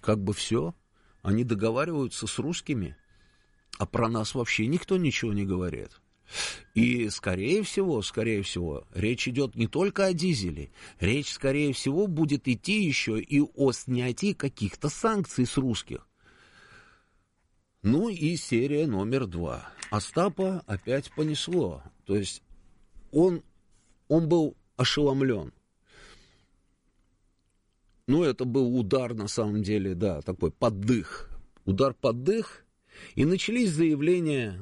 как бы все, они договариваются с русскими, а про нас вообще никто ничего не говорит. И, скорее всего, речь идет не только о дизеле, речь, скорее всего, будет идти еще и о снятии каких-то санкций с русских. Ну и серия номер 2. Остапа опять понесло. То есть он был ошеломлен. Ну, это был удар, на самом деле, да, такой поддых. Удар поддых. И начались заявления,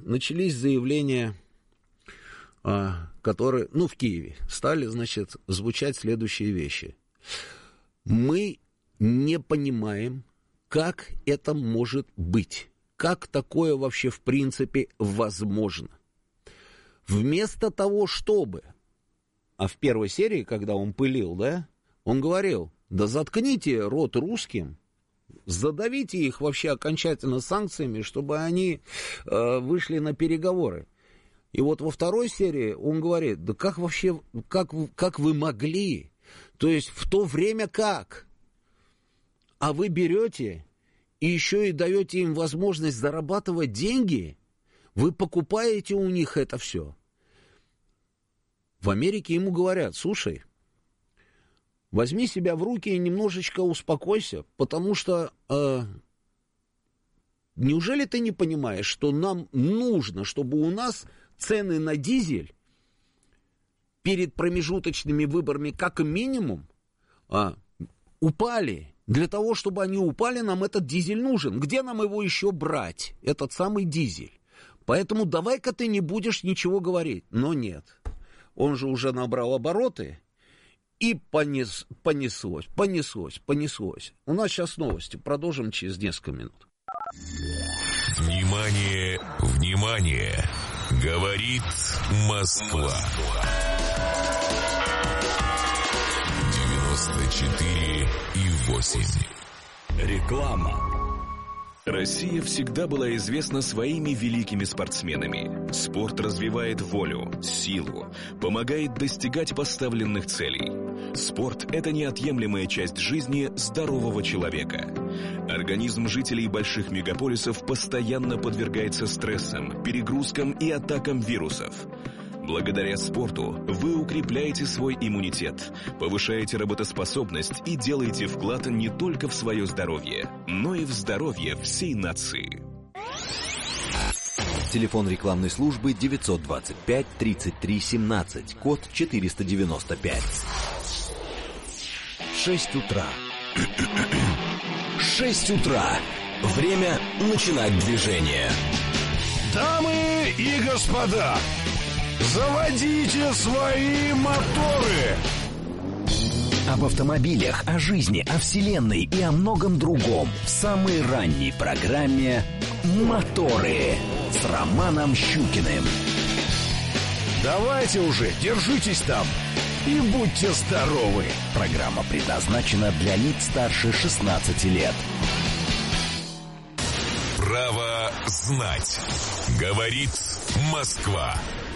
которые, в Киеве, стали, значит, звучать следующие вещи. Мы не понимаем, как это может быть. Как такое вообще в принципе возможно? Вместо того, чтобы... А в первой серии, когда он пылил, да, он говорил, да заткните рот русским, задавите их вообще окончательно санкциями, чтобы они вышли на переговоры. И вот во второй серии он говорит, да как вообще, как вы могли? То есть в то время как? А вы берете и еще и даете им возможность зарабатывать деньги? Вы покупаете у них это все? В Америке ему говорят, слушай, возьми себя в руки и немножечко успокойся, потому что неужели ты не понимаешь, что нам нужно, чтобы у нас цены на дизель перед промежуточными выборами как минимум упали? Для того, чтобы они упали, нам этот дизель нужен. Где нам его еще брать, этот самый дизель? Поэтому давай-ка ты не будешь ничего говорить. Но нет, он же уже набрал обороты. И понеслось. У нас сейчас новости. Продолжим через несколько минут. Внимание, внимание! Говорит Москва. 94,8. Реклама. Россия всегда была известна своими великими спортсменами. Спорт развивает волю, силу, помогает достигать поставленных целей. Спорт – это неотъемлемая часть жизни здорового человека. Организм жителей больших мегаполисов постоянно подвергается стрессам, перегрузкам и атакам вирусов. Благодаря спорту вы укрепляете свой иммунитет, повышаете работоспособность и делаете вклад не только в свое здоровье, но и в здоровье всей нации. Телефон рекламной службы 925 33 17, код 495. 6 утра. 6 утра. Время начинать движение. Дамы и господа, заводите свои моторы! Об автомобилях, о жизни, о вселенной и о многом другом в самой ранней программе «Моторы» с Романом Щукиным. Давайте уже, держитесь там и будьте здоровы! Программа предназначена для лиц старше 16 лет. Право знать. Говорит Москва.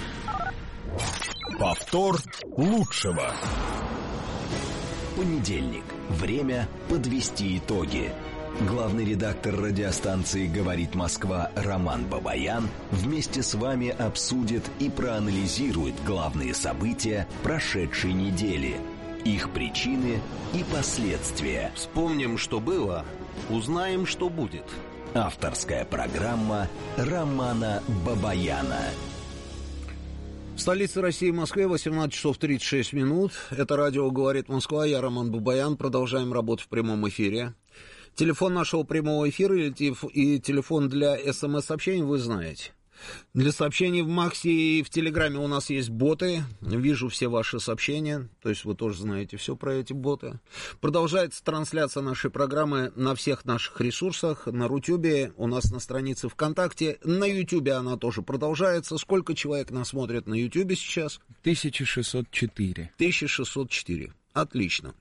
Повтор лучшего. Понедельник. Время подвести итоги. Главный редактор радиостанции «Говорит Москва» Роман Бабаян вместе с вами обсудит и проанализирует главные события прошедшей недели, их причины и последствия. Вспомним, что было, узнаем, что будет. Авторская программа Романа Бабаяна. В столице России, Москве, 18 часов 36 минут. Это радио «Говорит Москва». Я Роман Бабаян. Продолжаем работу в прямом эфире. Телефон нашего прямого эфира и телефон для СМС-сообщений вы знаете. Для сообщений в Максе и в Телеграме у нас есть боты. Вижу все ваши сообщения. То есть вы тоже знаете все про эти боты. Продолжается трансляция нашей программы на всех наших ресурсах. На Рутюбе, у нас на странице ВКонтакте. На Ютубе она тоже продолжается. Сколько человек нас смотрят на Ютубе сейчас? 1604. 1604. Отлично.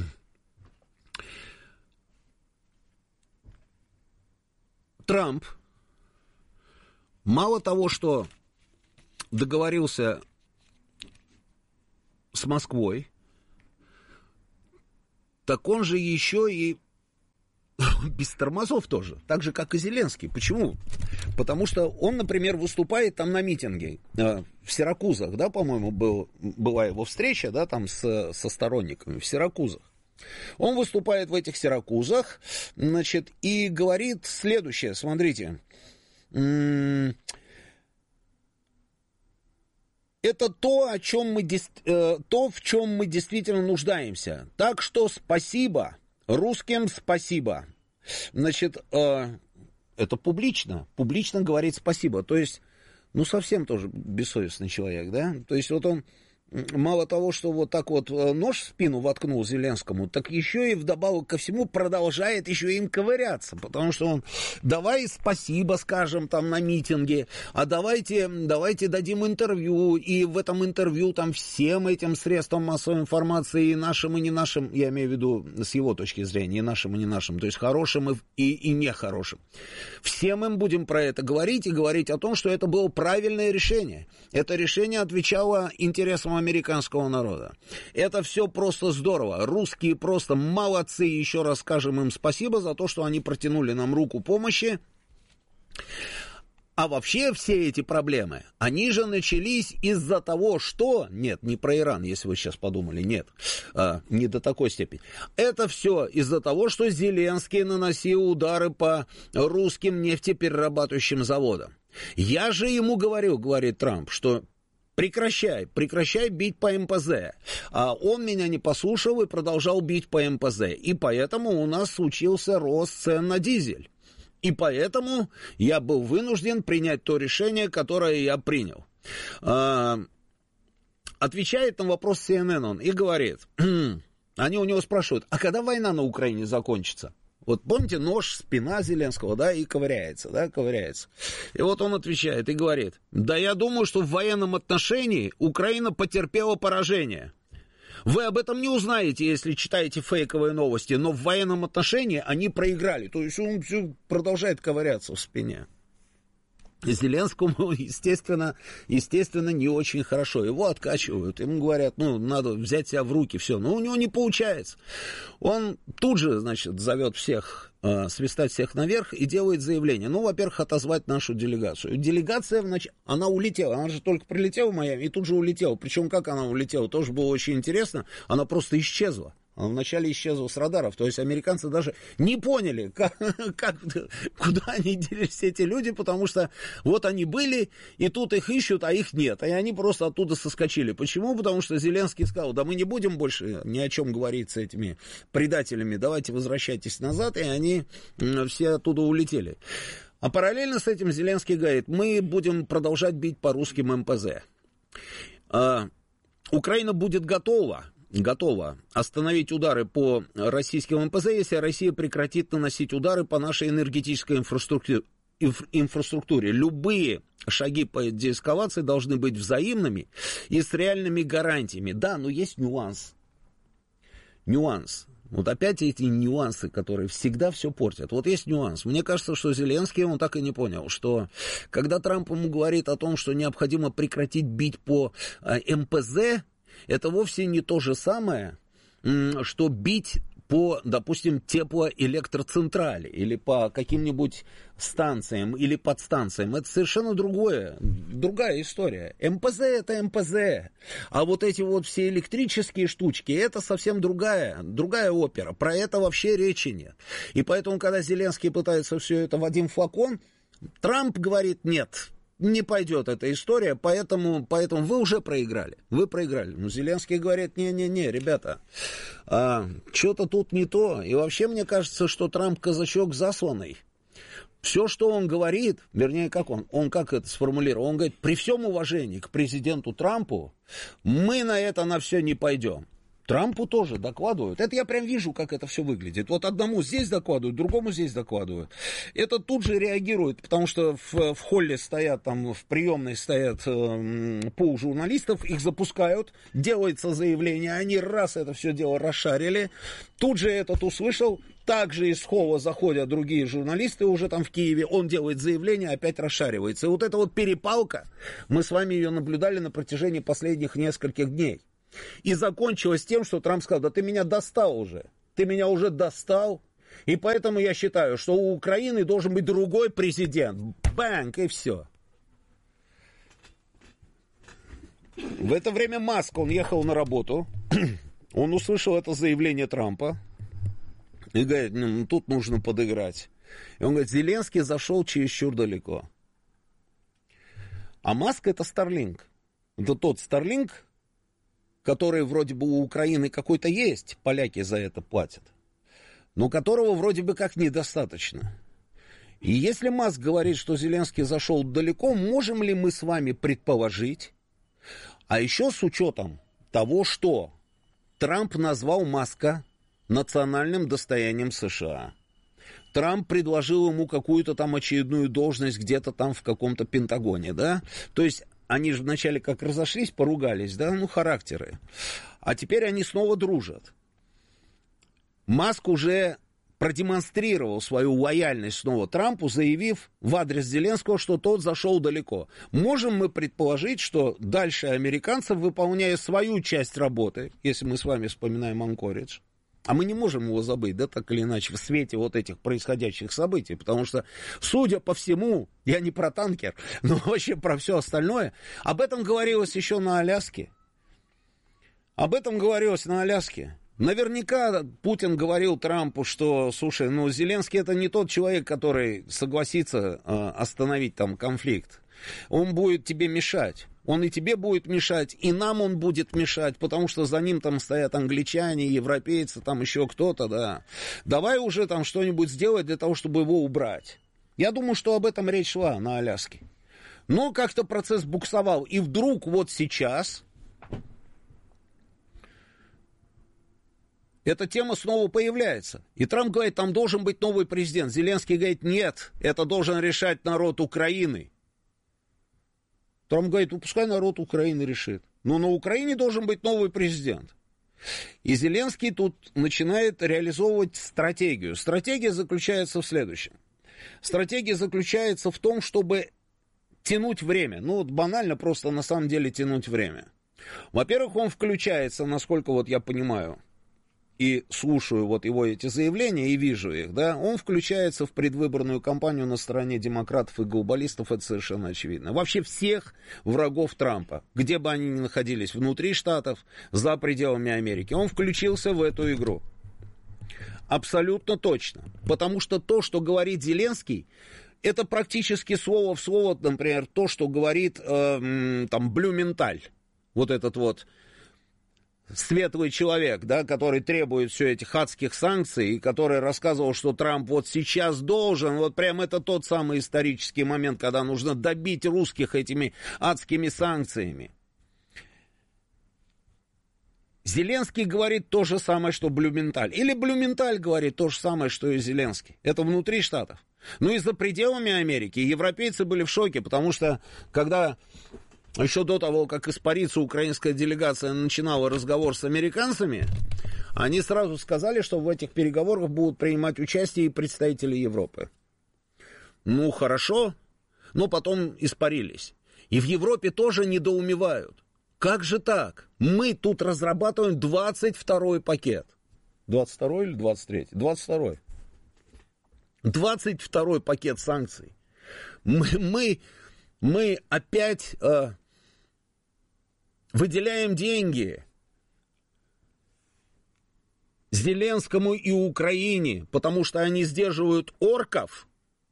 Трамп мало того, что договорился с Москвой, так он же еще и без тормозов тоже, так же, как и Зеленский. Почему? Потому что он, например, выступает там на митинге в Сиракузах, да, по-моему, была его встреча, да, там со сторонниками в Сиракузах. Он выступает в этих Сиракузах, значит, и говорит следующее, смотрите. Это то, в чем мы действительно нуждаемся. Так что спасибо. Русским спасибо. Значит, это публично говорит спасибо. То есть, ну, совсем тоже бессовестный человек, да? То есть, вот он, мало того, что вот так вот нож в спину воткнул Зеленскому, так еще и вдобавок ко всему продолжает еще им ковыряться, потому что он, давай спасибо скажем там на митинге, а давайте дадим интервью, и в этом интервью там всем этим средствам массовой информации, и нашим, и не нашим, я имею в виду с его точки зрения, и нашим, и не нашим, то есть хорошим и нехорошим. Всем им будем про это говорить, и говорить о том, что это было правильное решение. Это решение отвечало интересам американского народа. Это все просто здорово. Русские просто молодцы. Еще раз скажем им спасибо за то, что они протянули нам руку помощи. А вообще все эти проблемы, они же начались из-за того, что... Нет, не про Иран, если вы сейчас подумали, нет, не до такой степени. Это все из-за того, что Зеленский наносил удары по русским нефтеперерабатывающим заводам. Я же ему говорю, говорит Трамп, что... Прекращай бить по МПЗ. А он меня не послушал и продолжал бить по МПЗ. И поэтому у нас случился рост цен на дизель. И поэтому я был вынужден принять то решение, которое я принял. Отвечает на вопрос CNN он и говорит, они у него спрашивают, а когда война на Украине закончится? Вот помните, нож, спина Зеленского, да, и ковыряется. И вот он отвечает и говорит, да я думаю, что в военном отношении Украина потерпела поражение. Вы об этом не узнаете, если читаете фейковые новости, но в военном отношении они проиграли. То есть он все продолжает ковыряться в спине. Зеленскому, естественно, не очень хорошо. Его откачивают, ему говорят, ну, надо взять себя в руки, все. Но у него не получается. Он тут же, значит, зовет всех, свистать всех наверх и делает заявление. Ну, во-первых, отозвать нашу делегацию. Делегация, она улетела, она же только прилетела в Майами и тут же улетела. Причем, как она улетела, тоже было очень интересно. Она просто исчезла. Она вначале исчезла с радаров, то есть американцы даже не поняли, куда они делись все эти люди, потому что вот они были, и тут их ищут, а их нет, и они просто оттуда соскочили. Почему? Потому что Зеленский сказал, да мы не будем больше ни о чем говорить с этими предателями, давайте возвращайтесь назад, и они все оттуда улетели. А параллельно с этим Зеленский говорит, мы будем продолжать бить по русским МПЗ. Украина будет готова остановить удары по российским МПЗ, если Россия прекратит наносить удары по нашей энергетической инфраструктуре. Любые шаги по деэскалации должны быть взаимными и с реальными гарантиями. Да, но есть нюанс. Вот опять эти нюансы, которые всегда все портят. Вот есть нюанс. Мне кажется, что Зеленский, он так и не понял, что когда Трамп ему говорит о том, что необходимо прекратить бить по МПЗ, это вовсе не то же самое, что бить по, допустим, теплоэлектроцентрали или по каким-нибудь станциям или подстанциям. Это совершенно другая история. МПЗ это МПЗ. А вот эти вот все электрические штучки, это совсем другая опера. Про это вообще речи нет. И поэтому, когда Зеленский пытается все это в один флакон, Трамп говорит нет. Не пойдет эта история, поэтому вы уже проиграли. Вы проиграли. Но Зеленский говорит, не, ребята, что-то тут не то. И вообще мне кажется, что Трамп казачок засланный. Все, что он говорит, вернее, как он как это сформулировал, он говорит, при всем уважении к президенту Трампу, мы на все не пойдем. Трампу тоже докладывают. Это я прям вижу, как это все выглядит. Вот одному здесь докладывают, другому здесь докладывают. Это тут же реагирует, потому что в холле стоят, там в приемной стоят полжурналистов, их запускают, делается заявление, они раз это все дело расшарили. Тут же этот услышал, также из холла заходят другие журналисты уже там в Киеве, он делает заявление, опять расшаривается. И вот эта вот перепалка, мы с вами ее наблюдали на протяжении последних нескольких дней. И закончилось тем, что Трамп сказал, да ты меня достал уже. Ты меня уже достал. И поэтому я считаю, что у Украины должен быть другой президент. Бэнк, и все. В это время Маск, он ехал на работу. Он услышал это заявление Трампа. И говорит, ну, тут нужно подыграть. И он говорит, Зеленский зашел чересчур далеко. А Маск это Starlink. Это тот Starlink, который вроде бы у Украины какой-то есть, поляки за это платят, но которого вроде бы как недостаточно. И если Маск говорит, что Зеленский зашел далеко, можем ли мы с вами предположить, а еще с учетом того, что Трамп назвал Маска национальным достоянием США. Трамп предложил ему какую-то там очередную должность где-то там в каком-то Пентагоне, да? То есть они же вначале как разошлись, поругались, да? Ну, характеры. А теперь они снова дружат. Маск уже продемонстрировал свою лояльность снова Трампу, заявив в адрес Зеленского, что тот зашел далеко. Можем мы предположить, что дальше американцы, выполняя свою часть работы, если мы с вами вспоминаем Анкоридж, а мы не можем его забыть, да, так или иначе, в свете вот этих происходящих событий, потому что, судя по всему, я не про танкер, но вообще про все остальное, об этом говорилось еще на Аляске. Об этом говорилось на Аляске. Наверняка Путин говорил Трампу, что, слушай, ну, Зеленский это не тот человек, который согласится остановить там конфликт. Он будет тебе мешать. Он и тебе будет мешать, и нам он будет мешать, потому что за ним там стоят англичане, европейцы, там еще кто-то, да. Давай уже там что-нибудь сделать для того, чтобы его убрать. Я думаю, что об этом речь шла на Аляске. Но как-то процесс буксовал, и вдруг вот сейчас эта тема снова появляется. И Трамп говорит, там должен быть новый президент. Зеленский говорит, нет, это должен решать народ Украины. Трамп говорит, ну, пускай народ Украины решит. Но на Украине должен быть новый президент. И Зеленский тут начинает реализовывать стратегию. Стратегия заключается в следующем. Стратегия заключается в том, чтобы тянуть время. Ну, вот банально просто на самом деле тянуть время. Во-первых, он включается, насколько вот я понимаю, и слушаю вот его эти заявления и вижу их, да, он включается в предвыборную кампанию на стороне демократов и глобалистов, это совершенно очевидно. Вообще всех врагов Трампа, где бы они ни находились, внутри штатов, за пределами Америки, он включился в эту игру. Абсолютно точно. Потому что то, что говорит Зеленский, это практически слово в слово, например, то, что говорит там Блюменталь, вот этот вот светлый человек, да, который требует все этих адских санкций, и который рассказывал, что Трамп вот сейчас должен, вот прям это тот самый исторический момент, когда нужно добить русских этими адскими санкциями. Зеленский говорит то же самое, что Блюменталь. Или Блюменталь говорит то же самое, что и Зеленский. Это внутри штатов. Ну и за пределами Америки европейцы были в шоке, потому что когда... Еще до того, как испариться украинская делегация начинала разговор с американцами, они сразу сказали, что в этих переговорах будут принимать участие и представители Европы. Ну, хорошо, но потом испарились. И в Европе тоже недоумевают. Как же так? Мы тут разрабатываем 22-й пакет. 22-й или 23-й? 22-й. 22-й пакет санкций. Мы опять... выделяем деньги Зеленскому и Украине, потому что они сдерживают орков,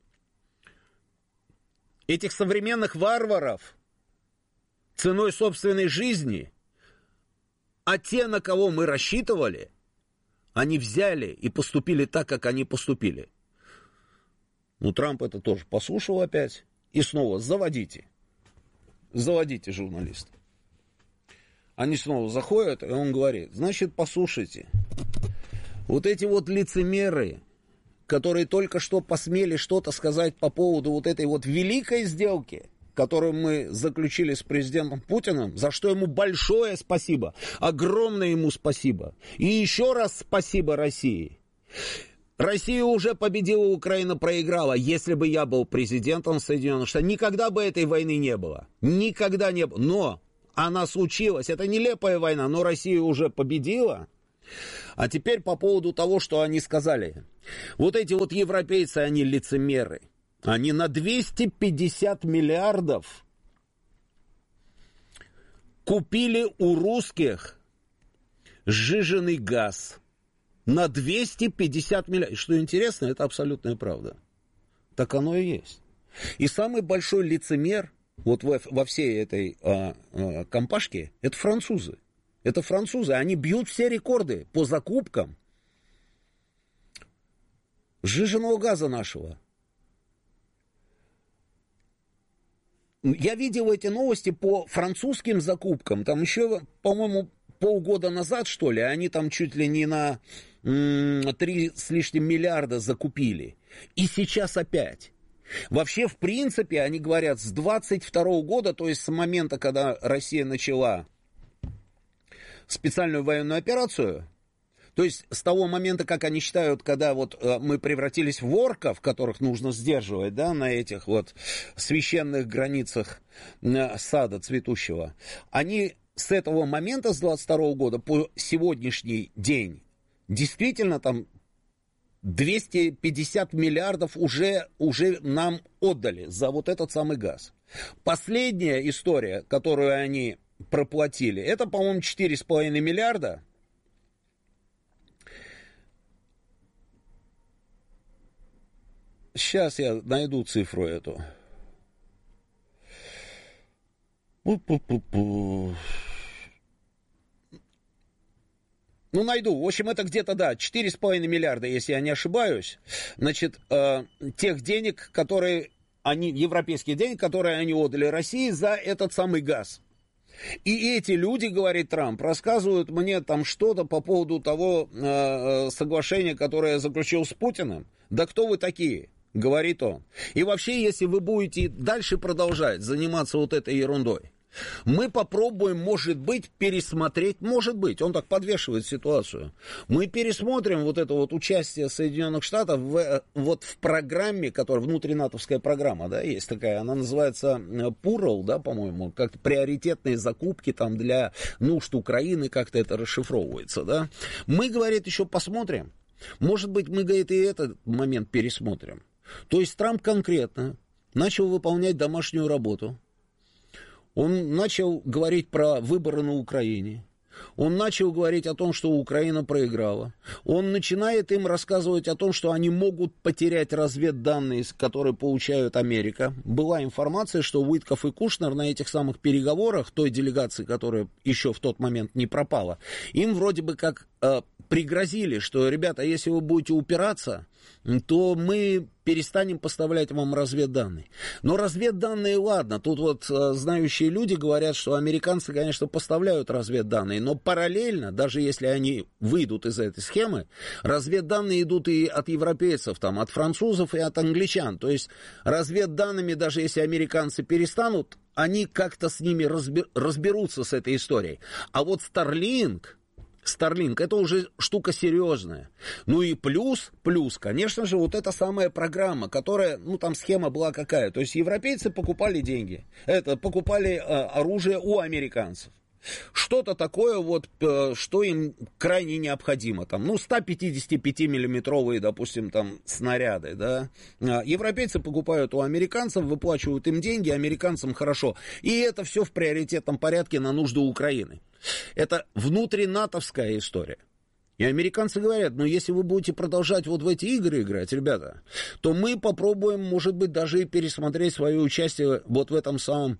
этих современных варваров, ценой собственной жизни, а те, на кого мы рассчитывали, они взяли и поступили так, как они поступили. Ну, Трамп это тоже послушал опять, и снова заводите журналистов. Они снова заходят, и он говорит, значит, послушайте, вот эти вот лицемеры, которые только что посмели что-то сказать по поводу вот этой вот великой сделки, которую мы заключили с президентом Путиным, за что ему большое спасибо, огромное ему спасибо. И еще раз спасибо России. Россия уже победила, Украина проиграла. Если бы я был президентом Соединенных Штатов, никогда бы этой войны не было. Никогда не было. Но... она случилась. Это нелепая война, но Россия уже победила. А теперь по поводу того, что они сказали. Вот эти вот европейцы, они лицемеры. Они на 250 миллиардов купили у русских сжиженный газ. На 250 миллиардов. Что интересно, это абсолютная правда. Так оно и есть. И самый большой лицемер вот во всей этой компашке — это французы. Это французы. Они бьют все рекорды по закупкам сжиженного газа нашего. Я видел эти новости по французским закупкам. Там еще, по-моему, полгода назад, что ли, они там чуть ли не на 3 с лишним миллиарда закупили. И сейчас опять. Вообще, в принципе, они говорят, с 22 года, то есть с момента, когда Россия начала специальную военную операцию, то есть с того момента, как они считают, когда вот мы превратились в орков, которых нужно сдерживать, да, на этих вот священных границах сада цветущего, они с этого момента, с 22 года по сегодняшний день, действительно там 250 миллиардов уже нам отдали за вот этот самый газ. Последняя история, которую они проплатили, это, по-моему, 4,5 миллиарда. Сейчас я найду цифру эту. Ну, найду. В общем, это где-то, да, 4,5 миллиарда, если я не ошибаюсь. Значит, тех денег, которые европейских денег, которые они отдали России за этот самый газ. И эти люди, говорит Трамп, рассказывают мне там что-то по поводу того соглашения, которое я заключил с Путиным. Да кто вы такие? Говорит он. И вообще, если вы будете дальше продолжать заниматься вот этой ерундой, мы попробуем, может быть, пересмотреть, может быть, он так подвешивает ситуацию, мы пересмотрим вот это вот участие Соединенных Штатов вот в программе, которая внутринатовская программа, да, есть такая, она называется ПУРЛ, да, по-моему, как приоритетные закупки там для нужд Украины, как-то это расшифровывается, да. Мы, говорит, еще посмотрим, может быть, мы, говорит, и этот момент пересмотрим. То есть Трамп конкретно начал выполнять домашнюю работу. Он начал говорить про выборы на Украине. Он начал говорить о том, что Украина проиграла. Он начинает им рассказывать о том, что они могут потерять разведданные, которые получает Америка. Была информация, что Уитков и Кушнер на этих самых переговорах, той делегации, которая еще в тот момент не пропала, им вроде бы как пригрозили, что, ребята, если вы будете упираться, то мы перестанем поставлять вам разведданные. Но разведданные, ладно, тут вот знающие люди говорят, что американцы, конечно, поставляют разведданные, но параллельно, даже если они выйдут из этой схемы, разведданные идут и от европейцев, там, от французов и от англичан. То есть разведданными, даже если американцы перестанут, они как-то с ними разберутся с этой историей. А вот Starlink, это уже штука серьезная. Ну и плюс, конечно же, вот эта самая программа, которая, ну там схема была какая. То есть европейцы покупали покупали оружие у американцев. Что-то такое вот, что им крайне необходимо. Там, 155-миллиметровые, допустим, там снаряды, да. Европейцы покупают у американцев, выплачивают им деньги, американцам хорошо. И это все в приоритетном порядке на нужды Украины. Это внутринатовская история. И американцы говорят, если вы будете продолжать вот в эти игры играть, ребята, то мы попробуем, может быть, даже и пересмотреть свое участие вот в этом самом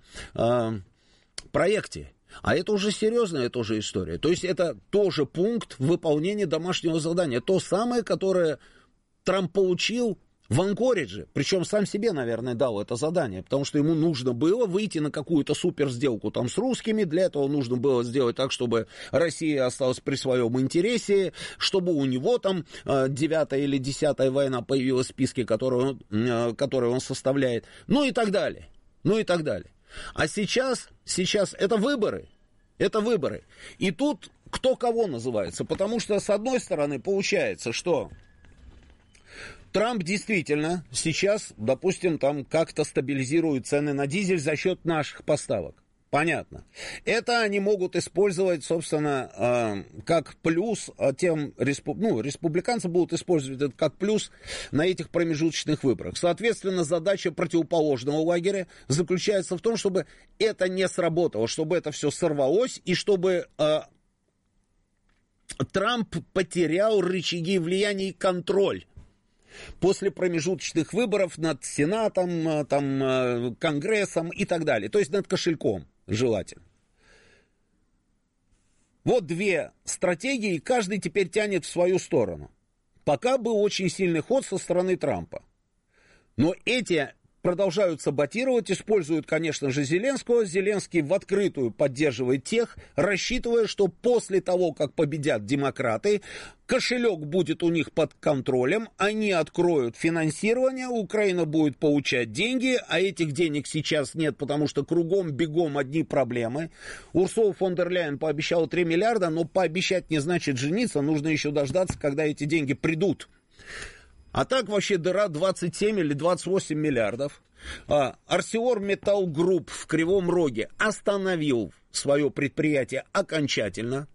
проекте. А это уже серьезная тоже история. То есть это тоже пункт выполнения домашнего задания. То самое, которое Трамп получил в Анкоридже. Причем сам себе, наверное, дал это задание. Потому что ему нужно было выйти на какую-то суперсделку там с русскими. Для этого нужно было сделать так, чтобы Россия осталась при своем интересе. Чтобы у него там 9-я или 10-я война появилась в списке, который он составляет. Ну и так далее. А сейчас это выборы. И тут кто кого называется. Потому что, с одной стороны, получается, что Трамп действительно сейчас, допустим, там как-то стабилизирует цены на дизель за счет наших поставок. Понятно. Это они могут использовать, собственно, как плюс тем, республиканцы будут использовать это как плюс на этих промежуточных выборах. Соответственно, задача противоположного лагеря заключается в том, чтобы это не сработало, чтобы это все сорвалось, и чтобы Трамп потерял рычаги влияния и контроль после промежуточных выборов над Сенатом, там, Конгрессом и так далее. То есть над кошельком желательно. Вот две стратегии, каждый теперь тянет в свою сторону. Пока был очень сильный ход со стороны Трампа. Но эти продолжают саботировать, используют, конечно же, Зеленского. Зеленский в открытую поддерживает тех, рассчитывая, что после того, как победят демократы, кошелек будет у них под контролем, они откроют финансирование, Украина будет получать деньги, а этих денег сейчас нет, потому что кругом бегом одни проблемы. Урсула фон дер Ляйен пообещала 3 миллиарда, но пообещать не значит жениться, нужно еще дождаться, когда эти деньги придут. А так вообще дыра 27 или 28 миллиардов. ArcelorMittal Group в Кривом Роге остановил свое предприятие окончательно.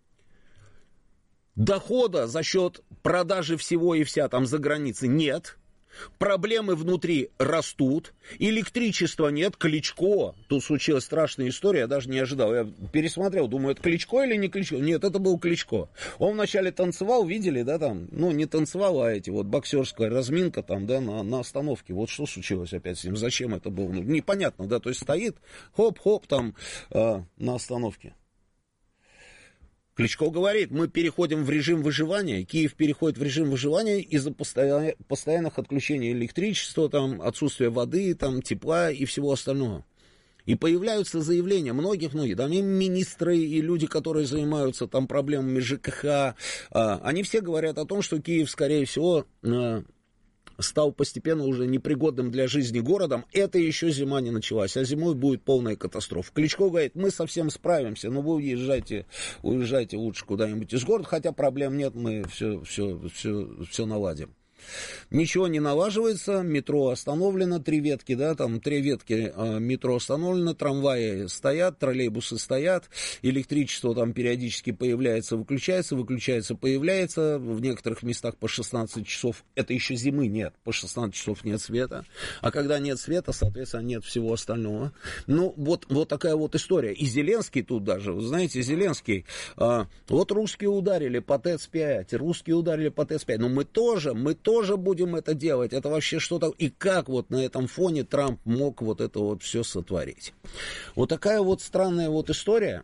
Дохода за счет продажи всего и вся там за границей нет. Проблемы внутри растут, электричества нет, Кличко, тут случилась страшная история, я даже не ожидал, я пересмотрел, думаю, это Кличко или не Кличко? Нет, это был Кличко. Он вначале танцевал, видели, да, там, ну, не танцевал, а эти вот боксерская разминка там, да, на остановке, вот что случилось опять с ним, зачем это было, ну, непонятно, да, то есть стоит, хоп-хоп там на остановке. Кличко говорит, мы переходим в режим выживания, Киев переходит в режим выживания из-за постоянных отключений электричества, там, отсутствия воды, там, тепла и всего остального. И появляются заявления многих, там и министры, и люди, которые занимаются там проблемами ЖКХ, они все говорят о том, что Киев, скорее всего, стал постепенно уже непригодным для жизни городом. Это еще зима не началась, а зимой будет полная катастрофа. Кличко говорит, мы совсем справимся, но вы уезжайте лучше куда-нибудь из города, хотя проблем нет, мы все наладим. Ничего не налаживается, метро остановлено, 3 ветки, да, там 3 ветки метро остановлено, трамваи стоят, троллейбусы стоят, электричество там периодически появляется, выключается, появляется, в некоторых местах по 16 часов, это еще зимы нет, по 16 часов нет света, а когда нет света, соответственно, нет всего остального. Ну, вот такая вот история. И Зеленский тут даже, вы знаете, Зеленский, вот русские ударили по ТЭЦ-5, но мы тоже будем это делать. Это вообще что-то... И как вот на этом фоне Трамп мог вот это вот все сотворить? Вот такая вот странная вот история.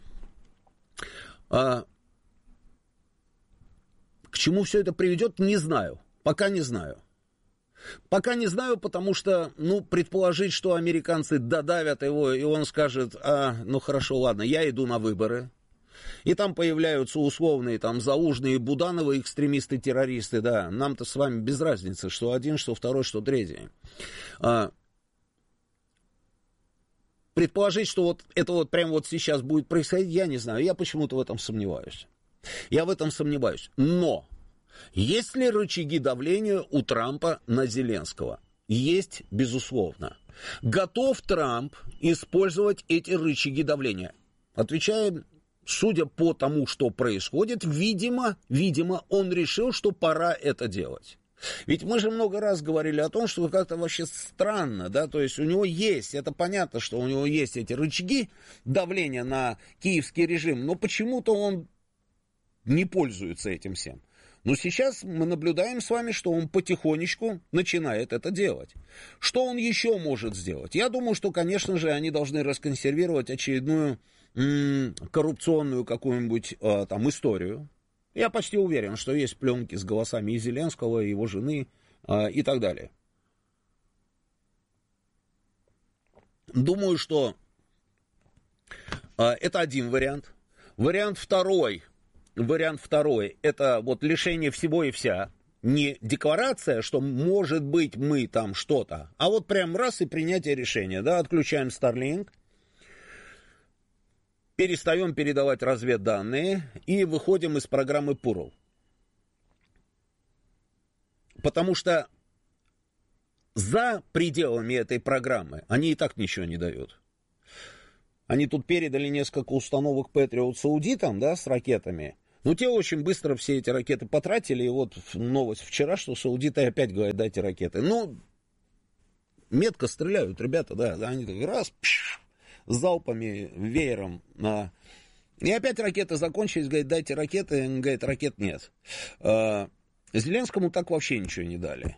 К чему все это приведет, не знаю. Пока не знаю. Потому что, предположить, что американцы додавят его, и он скажет, хорошо, ладно, я иду на выборы. И там появляются условные там Залужные, Будановы, экстремисты-террористы, да, нам-то с вами без разницы, что один, что второй, что третий. Предположить, что вот это вот прямо вот сейчас будет происходить, я не знаю, я почему-то в этом сомневаюсь. Но есть ли рычаги давления у Трампа на Зеленского? Есть, безусловно. Готов Трамп использовать эти рычаги давления? Отвечаем, судя по тому, что происходит, видимо, он решил, что пора это делать. Ведь мы же много раз говорили о том, что как-то вообще странно, да, то есть у него есть, это понятно, что у него есть эти рычаги давления на киевский режим, но почему-то он не пользуется этим всем. Но сейчас мы наблюдаем с вами, что он потихонечку начинает это делать. Что он еще может сделать? Я думаю, что, конечно же, они должны расконсервировать очередную коррупционную какую-нибудь там историю. Я почти уверен, что есть пленки с голосами и Зеленского, и его жены, и так далее. Думаю, что это один вариант. Вариант второй, это вот лишение всего и вся. Не декларация, что может быть мы там что-то, а вот прям раз и принятие решения. Да, отключаем Starlink, перестаем передавать разведданные и выходим из программы Pearl. Потому что за пределами этой программы они и так ничего не дают. Они тут передали несколько установок Патриот саудитам, да, с ракетами. Но те очень быстро все эти ракеты потратили. И вот новость вчера, что саудиты опять говорят, дайте ракеты. Ну, метко стреляют ребята, да. Они так раз, залпами, веером. И опять ракеты закончились, говорят, дайте ракеты. Он говорит, ракет нет. Зеленскому так вообще ничего не дали.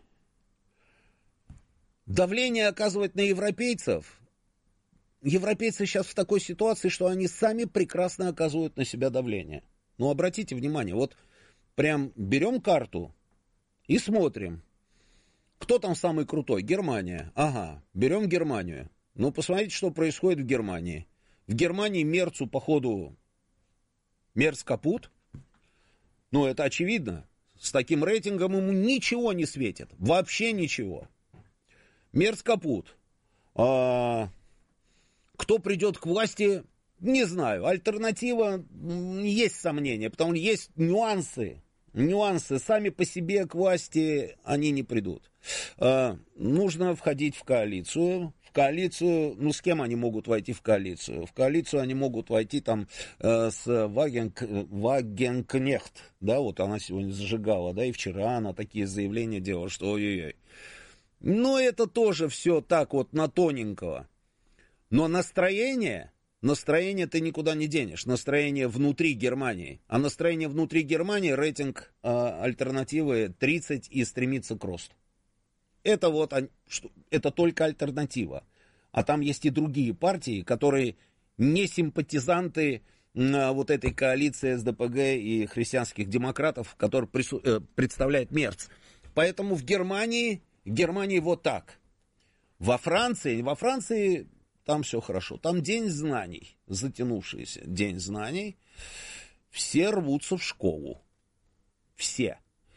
Давление оказывать на европейцев. Европейцы сейчас в такой ситуации, что они сами прекрасно оказывают на себя давление. Ну, обратите внимание, вот прям берем карту и смотрим. Кто там самый крутой? Германия. Ага, берем Германию. Ну, посмотрите, что происходит в Германии. В Германии Мерцу, походу, Мерц капут. Ну, это очевидно. С таким рейтингом ему ничего не светит. Вообще ничего. Мерц капут. Кто придет к власти, не знаю. Альтернатива, есть сомнения, потому что есть нюансы. Нюансы. Сами по себе к власти они не придут. Нужно входить в коалицию. В коалицию, ну, с кем они могут войти в коалицию? В коалицию они могут войти там с Вагенкнехт. Да, вот она сегодня зажигала, да, и вчера она такие заявления делала, что ой-ой-ой. Но это тоже все так вот на тоненького. Но настроение ты никуда не денешь. Настроение внутри Германии. А настроение внутри Германии, рейтинг альтернативы 30 и стремится к росту. Это вот, это только альтернатива. А там есть и другие партии, которые не симпатизанты вот этой коалиции СДПГ и христианских демократов, который представляет Мерц. Поэтому в Германии вот так. Во Франции там все хорошо. Там день знаний, затянувшийся день знаний. Все рвутся в школу. Все.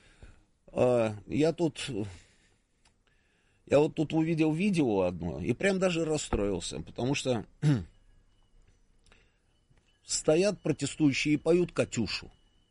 Я вот тут увидел видео одно и прям даже расстроился, потому что стоят протестующие и поют «Катюшу»,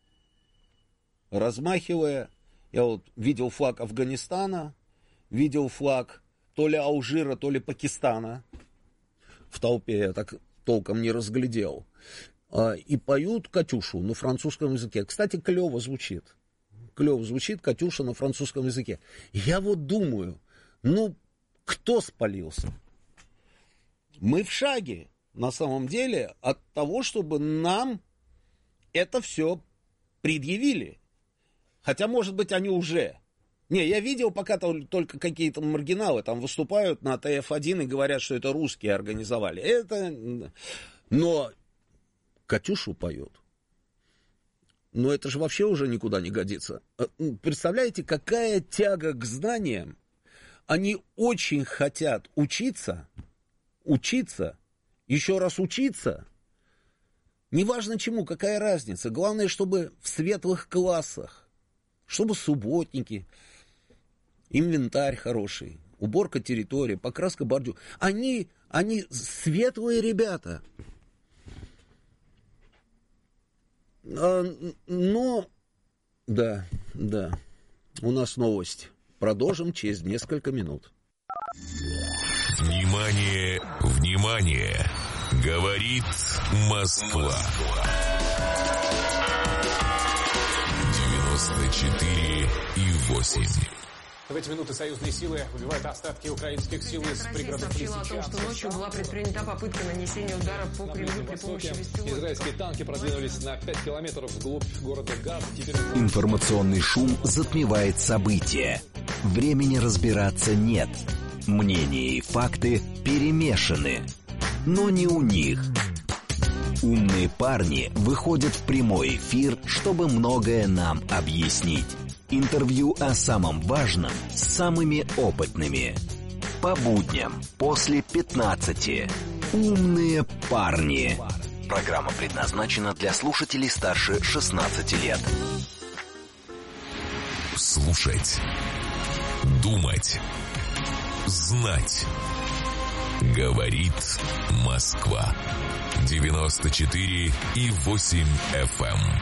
размахивая. Я вот видел флаг Афганистана, видел флаг то ли Алжира, то ли Пакистана. В толпе я так толком не разглядел. И поют «Катюшу» на французском языке. Кстати, клево звучит. Клево звучит «Катюша» на французском языке. Я вот думаю, ну, кто спалился? Мы в шаге, на самом деле, от того, чтобы нам это все предъявили. Хотя, может быть, они уже. Не, я видел пока только какие-то маргиналы там выступают на ТФ-1 и говорят, что это русские организовали. Но «Катюшу» поют. Но это же вообще уже никуда не годится. Представляете, какая тяга к знаниям? Они очень хотят учиться, еще раз учиться. Неважно чему, какая разница. Главное, чтобы в светлых классах, чтобы субботники, инвентарь хороший, уборка территории, покраска бордюр. Они светлые ребята. Но, да, у нас новость. Продолжим через несколько минут. Внимание, внимание! Говорит Москва. 94,8. В эти минуты союзные силы выбивают остатки украинских сил из пригородов сообщила о том, что ночью была предпринята попытка нанесения удара по Кремлю при помощи беспилотников. Израильские танки продвинулись на 5 километров вглубь города Газ. Информационный шум затмевает события. Времени разбираться нет. Мнения и факты перемешаны. Но не у них. Умные парни выходят в прямой эфир, чтобы многое нам объяснить. Интервью о самом важном с самыми опытными. По будням после 15. Умные парни. Программа предназначена для слушателей старше 16 лет. Слушать. Думать. Знать. Говорит Москва. 94,8 FM.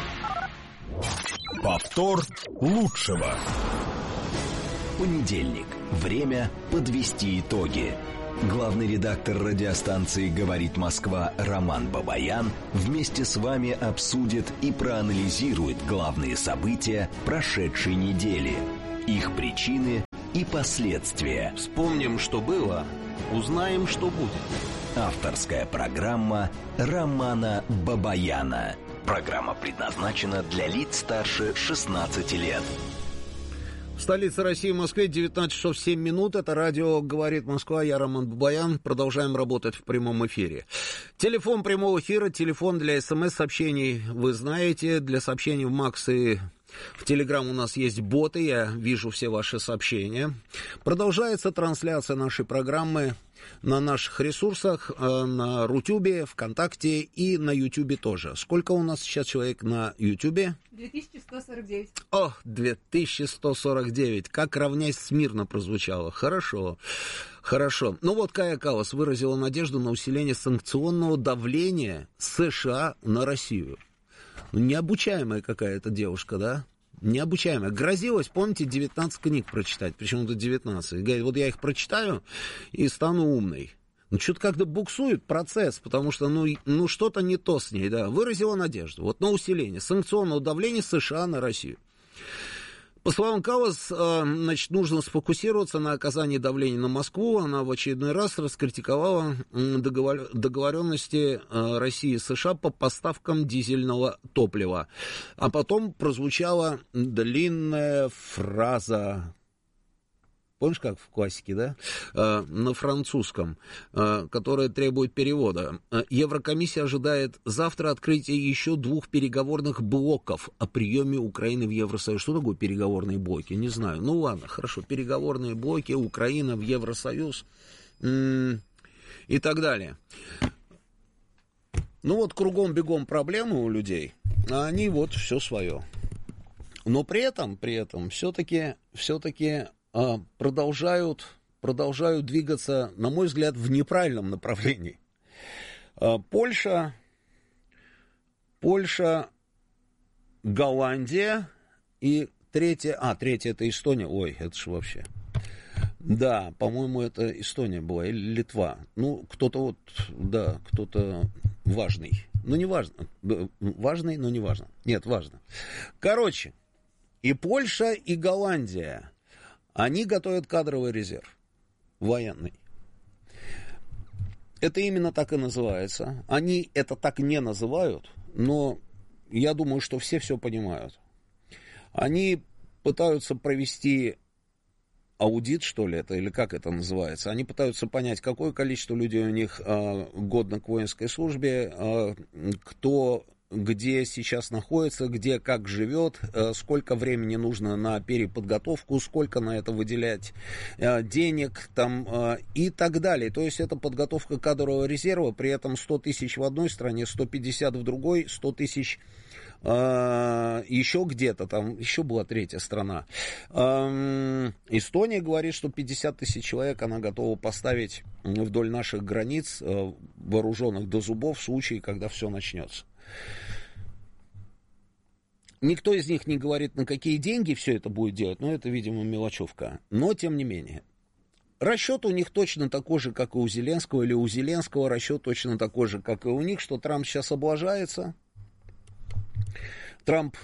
Повтор лучшего. Понедельник. Время подвести итоги. Главный редактор радиостанции «Говорит Москва» Роман Бабаян вместе с вами обсудит и проанализирует главные события прошедшей недели, их причины и последствия. Вспомним, что было, узнаем, что будет. Авторская программа Романа Бабаяна. Программа предназначена для лиц старше 16 лет. В столице России, в Москве, 19 часов 7 минут. Это радио «Говорит Москва». Я Роман Бабаян. Продолжаем работать в прямом эфире. Телефон прямого эфира, телефон для СМС-сообщений вы знаете. Для сообщений в Макс и в Телеграм у нас есть боты. Я вижу все ваши сообщения. Продолжается трансляция нашей программы на наших ресурсах, на Рутюбе, ВКонтакте и на Ютубе тоже. Сколько у нас сейчас человек на Ютубе? 2149. О, 2149. Как равнясь смирно прозвучало. Хорошо, хорошо. Ну вот Кая Каллас выразила надежду на усиление санкционного давления США на Россию. Необучаемая какая-то девушка, да? Необучаемая. Грозилась, помните, 19 книг прочитать, причем это 19. Говорит, вот я их прочитаю и стану умной. Ну, что-то как-то буксует процесс, потому что, ну, что-то не то с ней, да. Выразила надежду, вот на усиление санкционного давления США на Россию. По словам Каллас, значит, нужно сфокусироваться на оказании давления на Москву. Она в очередной раз раскритиковала договоренности России и США по поставкам дизельного топлива. А потом прозвучала длинная фраза. Помнишь, как в классике, да? На французском, которая требует перевода. Еврокомиссия ожидает завтра открытия еще 2 переговорных блоков о приеме Украины в Евросоюз. Что такое переговорные блоки? Не знаю. Ну ладно, хорошо. Переговорные блоки, Украина в Евросоюз и так далее. Ну вот кругом-бегом проблемы у людей, а они вот все свое. Но при этом все-таки продолжают двигаться, на мой взгляд, в неправильном направлении. Польша, Голландия и третья это Эстония. Ой, это же вообще. Да, по-моему, это Эстония была или Литва. Ну, кто-то важный. Ну, не важно. Важный, но не важно. Нет, важно. Короче, и Польша, и Голландия, они готовят кадровый резерв военный. Это именно так и называется. Они это так не называют, но я думаю, что все понимают. Они пытаются провести аудит, что ли, это, или как это называется. Они пытаются понять, какое количество людей у них годно к воинской службе, кто где сейчас находится, где как живет, сколько времени нужно на переподготовку, сколько на это выделять денег там, и так далее. То есть это подготовка кадрового резерва, при этом 100 тысяч в одной стране, 150 в другой, 100 тысяч еще где-то, там еще была третья страна. Эстония говорит, что 50 тысяч человек она готова поставить вдоль наших границ, вооруженных до зубов, в случае, когда все начнется. Никто из них не говорит, на какие деньги все это будет делать, но это, видимо, мелочевка. Но, тем не менее, расчет у них точно такой же, как и у Зеленского, или у Зеленского расчет точно такой же, как и у них, что Трамп сейчас облажается, Трамп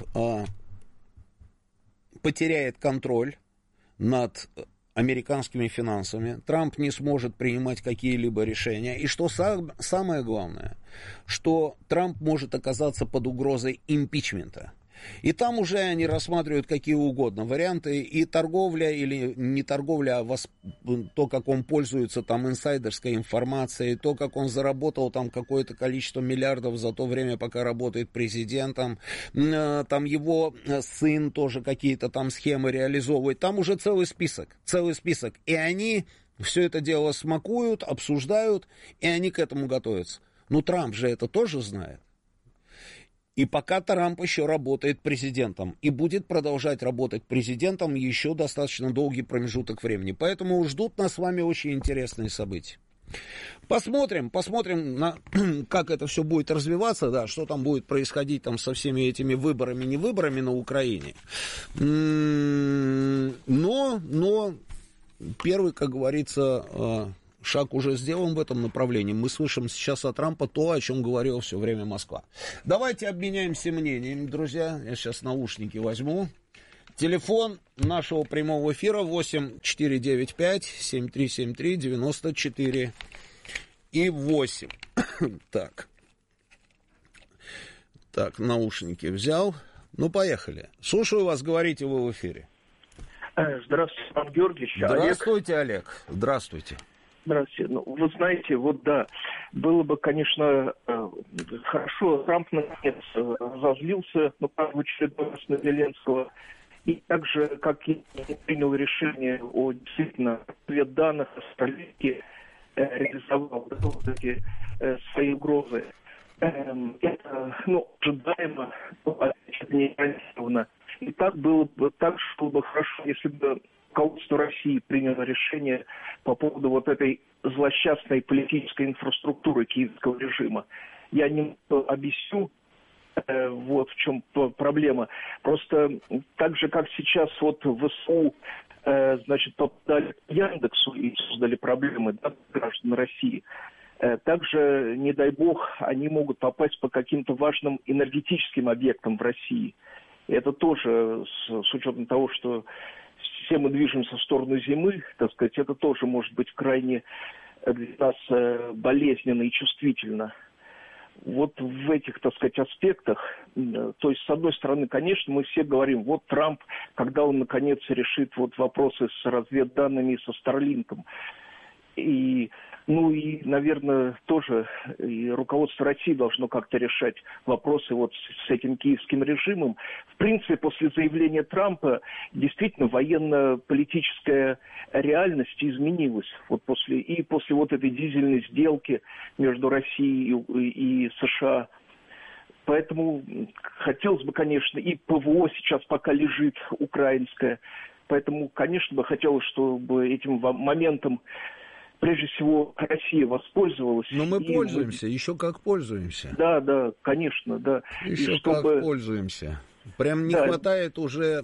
потеряет контроль над американскими финансами, Трамп не сможет принимать какие-либо решения, и что самое главное, что Трамп может оказаться под угрозой импичмента. И там уже они рассматривают какие угодно варианты, и торговля или не торговля, а то, как он пользуется там инсайдерской информацией, то, как он заработал там какое-то количество миллиардов за то время, пока работает президентом, там его сын тоже какие-то там схемы реализовывает, там уже целый список, и они все это дело смакуют, обсуждают, и они к этому готовятся. Ну, Трамп же это тоже знает. И пока Трамп еще работает президентом и будет продолжать работать президентом еще достаточно долгий промежуток времени. Поэтому ждут нас с вами очень интересные события. Посмотрим, как это все будет развиваться, да, что там будет происходить там со всеми этими выборами, не выборами на Украине. Но первый, как говорится, Шаг уже сделан в этом направлении. Мы слышим сейчас от Трампа то, о чем говорила все время Москва. Давайте обменяемся мнениями, друзья. Я сейчас наушники возьму. Телефон нашего прямого эфира 8495-7373-94 и 8. Так, наушники взял. Ну, поехали. Слушаю вас, говорите вы в эфире. Здравствуйте, Иван Георгиевич. Здравствуйте, Олег. Здравствуйте. Здравствуйте. Ну, вы знаете, вот да, было бы, конечно, хорошо, Трамп наконец разозлился, но, правда, в очередной раз на Зеленского, и также, как и принял решение о действительно разведданных, Столетки реализовал вот эти свои угрозы. Это, ожидаемо, это не гарантированно. И так было бы хорошо, если бы руководство России приняло решение по поводу вот этой злосчастной политической инфраструктуры киевского режима. Я не объясню, вот в чем проблема. Просто так же, как сейчас вот ВСУ, попадали к Яндексу и создали проблемы, да, граждан России, также, не дай бог, они могут попасть по каким-то важным энергетическим объектам в России. И это тоже, с учетом того, что все мы движемся в сторону зимы, так сказать, это тоже может быть крайне для нас болезненно и чувствительно. Вот в этих, так сказать, аспектах, то есть, с одной стороны, конечно, мы все говорим, вот Трамп, когда он, наконец, решит вот вопросы с разведданными, со Старлинком. И, наверное, тоже и руководство России должно как-то решать вопросы вот с этим киевским режимом. В принципе, после заявления Трампа действительно военно-политическая реальность изменилась. Вот после вот этой дизельной сделки между Россией и США. Поэтому хотелось бы, конечно, и ПВО сейчас пока лежит украинское. Поэтому, конечно, бы хотелось, чтобы этим моментом прежде всего, Россия воспользовалась. Но мы пользуемся, еще как пользуемся. Да, конечно, да. Еще как пользуемся. Прям не хватает уже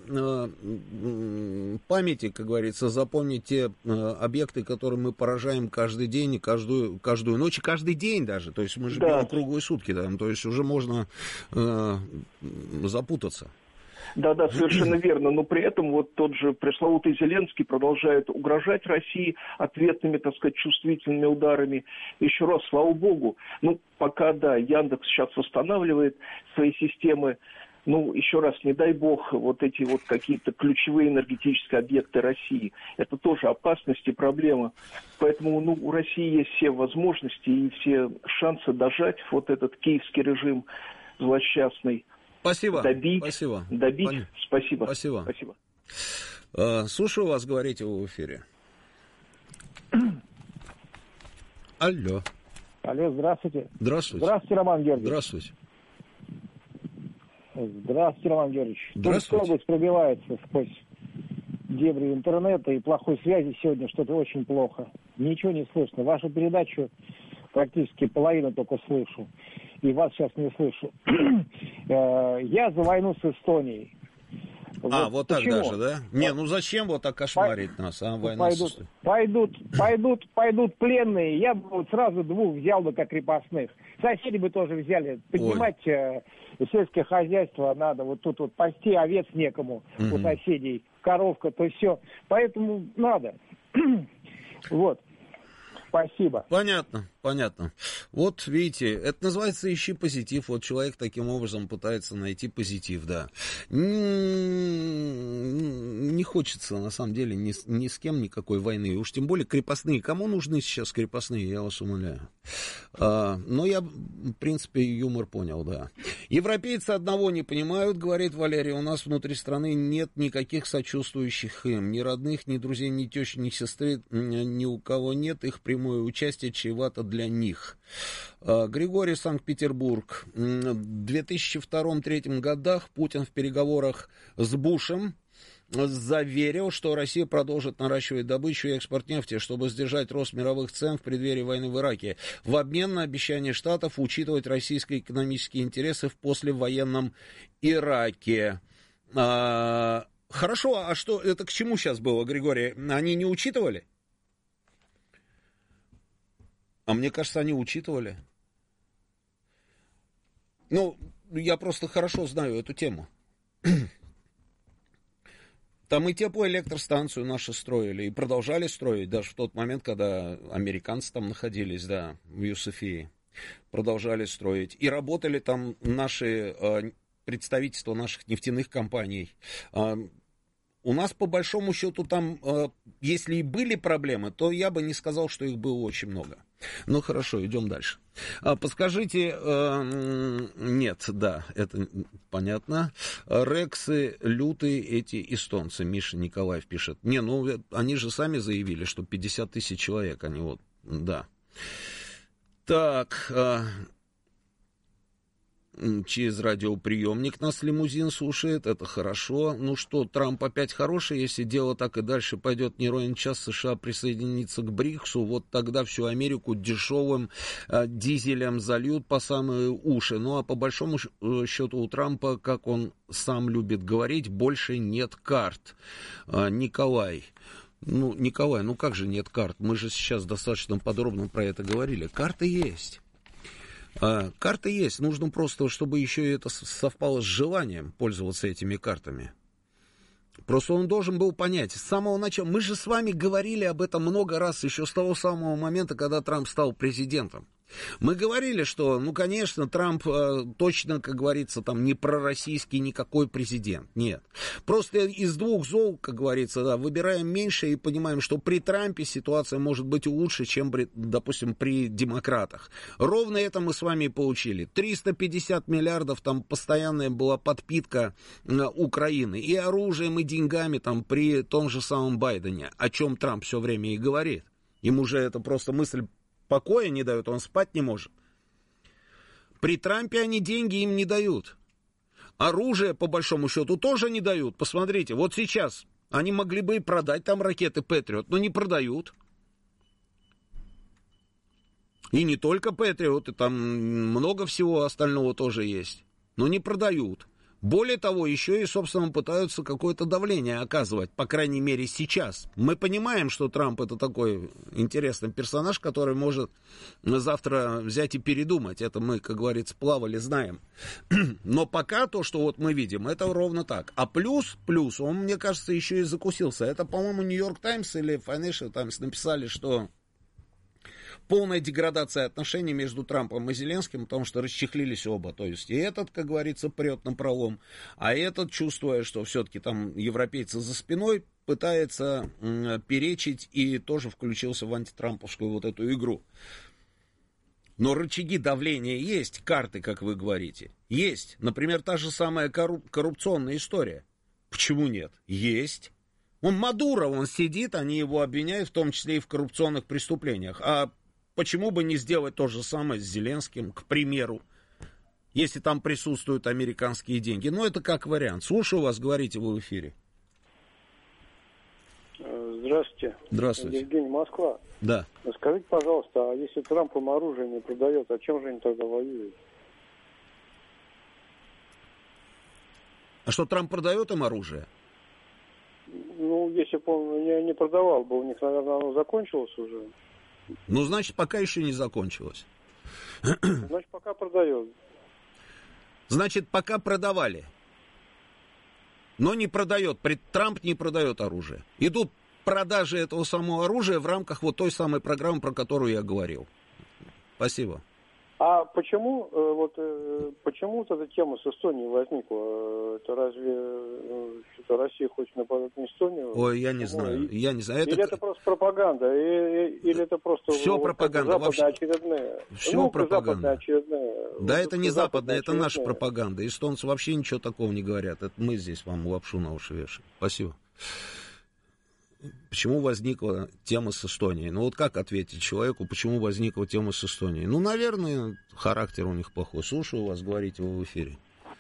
памяти, как говорится, запомнить те объекты, которые мы поражаем каждый день, каждую ночь, и каждый день даже. То есть мы же бьем круглые сутки, да, то есть уже можно запутаться. Да, совершенно верно. Но при этом вот тот же пресловутый Зеленский продолжает угрожать России ответными, так сказать, чувствительными ударами. Еще раз, слава богу. Пока, да, Яндекс сейчас восстанавливает свои системы. Еще раз, не дай бог, вот эти вот какие-то ключевые энергетические объекты России. Это тоже опасность и проблема. Поэтому, у России есть все возможности и все шансы дожать вот этот киевский режим злосчастный. Спасибо. Добить. Спасибо. Спасибо. Слушаю вас, говорите вы в эфире. Алло, здравствуйте. Здравствуйте, Роман Георгиевич. Здравствуйте, Роман Георгиевич. Здравствуйте. Область пробивается сквозь дебри интернета и плохой связи сегодня, что-то очень плохо. Ничего не слышно. Вашу передачу практически половину только слышу. И вас сейчас не слышу. Я за войну с Эстонией. Вот так даже, да? Зачем вот так кошмарить нас, война с Эстонией? Пойдут пленные. Я бы вот сразу 2 взял бы как крепостных. Соседи бы тоже взяли. Поднимать сельское хозяйство надо. Вот тут вот пасти овец некому у соседей. Коровка, то все. Поэтому надо. Вот. Спасибо. Понятно. Вот видите, это называется ищи позитив. Вот человек таким образом пытается найти позитив, да. Не хочется, на самом деле, ни с кем никакой войны. Уж тем более крепостные. Кому нужны сейчас крепостные, я вас умоляю. Но я, в принципе, юмор понял, да. Европейцы одного не понимают, говорит Валерий, у нас внутри страны нет никаких сочувствующих им. Ни родных, ни друзей, ни тещи, ни сестры, ни у кого нет. Их прямое участие чревато для них. Григорий, Санкт-Петербург. В 2002-2003 годах Путин в переговорах с Бушем заверил, что Россия продолжит наращивать добычу и экспорт нефти, чтобы сдержать рост мировых цен в преддверии войны в Ираке, в обмен на обещание Штатов учитывать российские экономические интересы в послевоенном Ираке. Хорошо, а что это к чему сейчас было, Григорий? Они не учитывали? А мне кажется, они учитывали. Ну, я просто хорошо знаю эту тему. Там и теплоэлектростанцию наши строили, и продолжали строить, даже в тот момент, когда американцы там находились, да, в Юсуфии. Продолжали строить. И работали там наши представительства наших нефтяных компаний. У нас, по большому счету, там, если и были проблемы, то я бы не сказал, что их было очень много. Ну, хорошо, идем дальше. Подскажите, нет, да, это понятно. Рексы лютые эти эстонцы, Миша Николаев пишет. Не, ну, они же сами заявили, что 50 тысяч человек, они вот, да. Так, через радиоприемник нас лимузин слушает, это хорошо. Ну что, Трамп опять хороший, если дело так и дальше пойдет, не ровен час США присоединится к БРИКСу, вот тогда всю Америку дешевым дизелем зальют по самые уши. Ну а по большому счету у Трампа, как он сам любит говорить, больше нет карт. Николай. Ну, Николай, ну как же нет карт? Мы же сейчас достаточно подробно про это говорили. Карты есть. Карты есть, нужно просто, чтобы еще это совпало с желанием пользоваться этими картами. Просто он должен был понять, с самого начала, мы же с вами говорили об этом много раз, еще с того самого момента, когда Трамп стал президентом. Мы говорили, что, ну, конечно, Трамп точно, как говорится, там не пророссийский никакой президент, нет. Просто из двух зол, как говорится, да, выбираем меньше и понимаем, что при Трампе ситуация может быть лучше, чем, допустим, при демократах. Ровно это мы с вами и получили. 350 миллиардов, там постоянная была подпитка Украины и оружием, и деньгами там при том же самом Байдене, о чем Трамп все время и говорит. Ему же это просто мысль покоя не дают, он спать не может. При Трампе они деньги им не дают. Оружие, по большому счету, тоже не дают. Посмотрите, вот сейчас они могли бы и продать там ракеты Патриот, но не продают. И не только Патриот, и там много всего остального тоже есть. Но не продают. Более того, еще и, собственно, пытаются какое-то давление оказывать, по крайней мере, сейчас. Мы понимаем, что Трамп это такой интересный персонаж, который может завтра взять и передумать. Это мы, как говорится, плавали, знаем. Но пока то, что вот мы видим, это ровно так. А плюс, он, мне кажется, еще и закусился. Это, по-моему, Нью-Йорк Таймс или Financial Times написали, что полная деградация отношений между Трампом и Зеленским, потому что расчехлились оба. То есть и этот, как говорится, прет напролом, а этот, чувствуя, что все-таки там европейцы за спиной, пытается перечить и тоже включился в антитрамповскую вот эту игру. Но рычаги давления есть, карты, как вы говорите, есть. Например, та же самая коррупционная история. Почему нет? Есть. Мадуро, он сидит, они его обвиняют, в том числе и в коррупционных преступлениях. А почему бы не сделать то же самое с Зеленским, к примеру, если там присутствуют американские деньги? Ну, это как вариант. Слушаю вас, говорите вы в эфире. Здравствуйте. Здравствуйте. Евгений, Москва. Да. Скажите, пожалуйста, а если Трамп им оружие не продает, а чем же они тогда воюют? А что, Трамп продает им оружие? Ну, если бы он не продавал бы, у них, наверное, оно закончилось уже. Ну, значит, пока еще не закончилось. Значит, пока продает. Значит, пока продавали. Но не продает. Трамп не продает оружие. Идут продажи этого самого оружия в рамках вот той самой программы, про которую я говорил. Спасибо. А почему почему вот эта тема с Эстонией возникла? Это разве что-то Россия хочет нападать на Эстонию? Ой, я не знаю. Или это просто пропаганда? Или это просто все пропаганда. Западная очередная? Все пропаганда. Очередная. Да, это не западная, это наша пропаганда. Эстонцы вообще ничего такого не говорят. Это мы здесь вам лапшу на уши вешаем. Спасибо. Почему возникла тема с Эстонией? Ну вот как ответить человеку, почему возникла тема с Эстонией? Ну, наверное, характер у них плохой. Слушаю вас, говорите вы в эфире.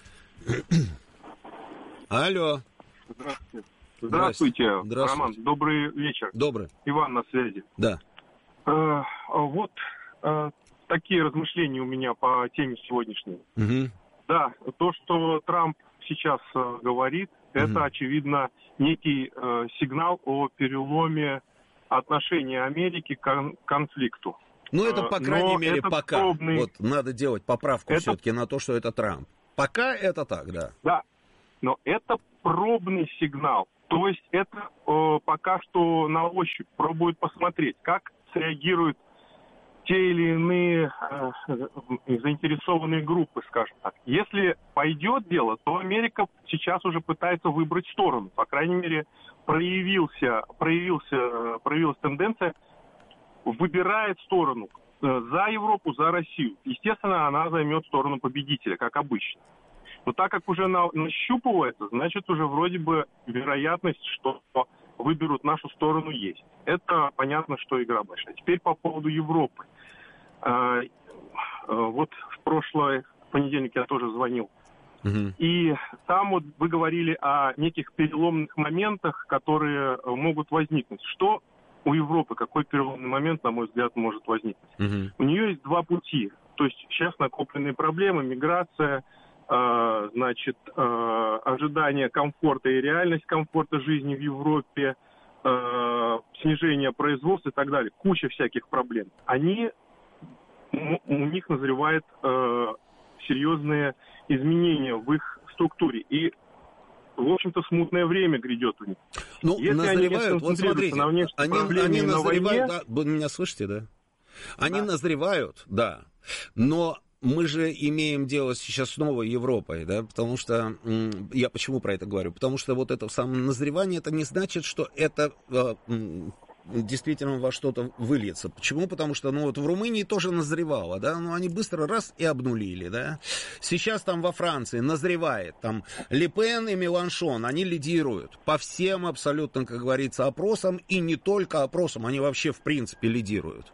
Алло. Здравствуйте. Роман, добрый вечер. Добрый. Иван на связи. Да. Вот такие размышления у меня по теме сегодняшней. Угу. Да, то, что Трамп сейчас говорит, это, очевидно, некий сигнал о переломе отношения Америки к конфликту. Ну, это, по крайней мере, пока. Пробный... Вот надо делать поправку все-таки на то, что это Трамп. Пока это так, да. Да, но это пробный сигнал. То есть это пока что на ощупь пробуют посмотреть, как среагируют те или иные заинтересованные группы, скажем так. Если пойдет дело, то Америка сейчас уже пытается выбрать сторону. По крайней мере, проявилась тенденция, выбирает сторону за Европу, за Россию. Естественно, она займет сторону победителя, как обычно. Но так как уже нащупывается, значит, уже вроде бы вероятность, что выберут нашу сторону, есть. Это понятно, что игра большая. Теперь по поводу Европы. Вот в прошлый понедельник я тоже звонил. И там вот вы говорили о неких переломных моментах, которые могут возникнуть. Что у Европы, какой переломный момент, на мой взгляд, может возникнуть? У нее есть два пути. То есть сейчас накопленные проблемы, миграция, значит, ожидание комфорта и реальность комфорта жизни в Европе, снижение производства и так далее. Куча всяких проблем. У них назревают серьезные изменения в их структуре. И, в общем-то, смутное время грядет у них. Ну, если назревают, вот смотрите, они назревают, да, вы меня слышите, да? Они назревают, да, но мы же имеем дело сейчас с новой Европой, да, потому что, я почему про это говорю? Потому что вот это самое назревание, это не значит, что это действительно во что-то выльется. Почему? Потому что, ну, вот в Румынии тоже назревало, да, но они быстро раз и обнулили, да. Сейчас там во Франции назревает, там Ле Пен и Меланшон, они лидируют по всем абсолютно, как говорится, опросам, и не только опросам, они вообще в принципе лидируют.